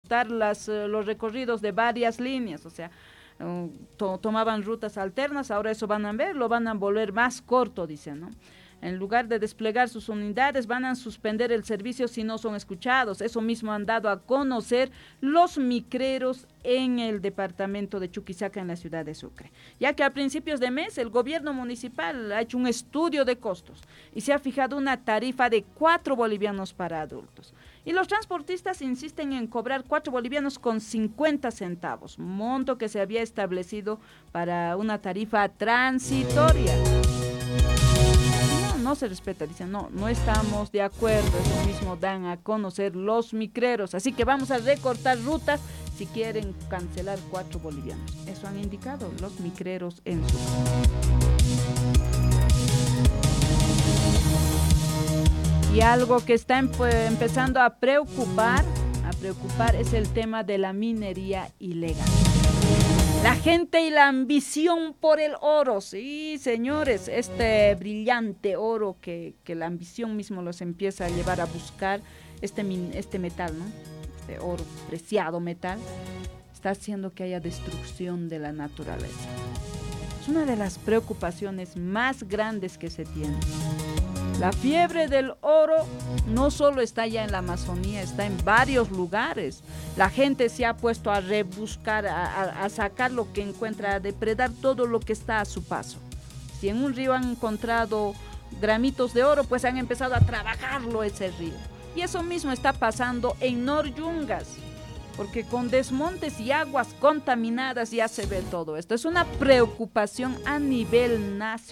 ajustar los recorridos de varias líneas, o sea, tomaban rutas alternas, ahora eso van a ver, lo van a volver más corto, dicen, ¿no? En lugar de desplegar sus unidades, van a suspender el servicio si no son escuchados. Eso mismo han dado a conocer los micreros en el departamento de Chuquisaca, en la ciudad de Sucre. Ya que a principios de mes el gobierno municipal ha hecho un estudio de costos y se ha fijado una tarifa de 4 bolivianos para adultos. Y los transportistas insisten en cobrar 4 bolivianos con 50 centavos, monto que se había establecido para una tarifa transitoria. No se respeta, dicen, no estamos de acuerdo, eso mismo dan a conocer los micreros, así que vamos a recortar rutas si quieren cancelar 4 bolivianos. Eso han indicado los micreros en su... Y algo que está empezando a preocupar es el tema de la minería ilegal. La gente y la ambición por el oro, sí, señores, este brillante oro que la ambición mismo los empieza a llevar a buscar, este metal, ¿no? Este oro, preciado metal, está haciendo que haya destrucción de la naturaleza. Es una de las preocupaciones más grandes que se tiene. La fiebre del oro no solo está ya en la Amazonía, está en varios lugares. La gente se ha puesto a rebuscar, a sacar lo que encuentra, a depredar todo lo que está a su paso. Si en un río han encontrado gramitos de oro, pues han empezado a trabajarlo ese río. Y eso mismo está pasando en Noryungas, porque con desmontes y aguas contaminadas ya se ve todo esto. Es una preocupación a nivel nacional.